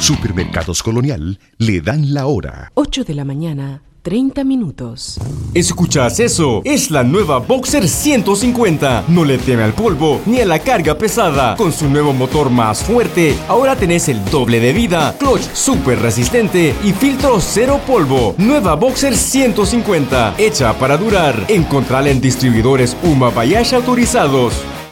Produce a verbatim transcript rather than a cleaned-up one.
Supermercados Colonial le dan la hora. ocho de la mañana, treinta minutos. ¿Escuchas eso? Es la nueva Boxer ciento cincuenta. No le teme al polvo ni a la carga pesada. Con su nuevo motor más fuerte, ahora tenés el doble de vida, clutch súper resistente y filtro cero polvo. Nueva Boxer ciento cincuenta, hecha para durar. Encontrala en distribuidores Uma Bayash autorizados.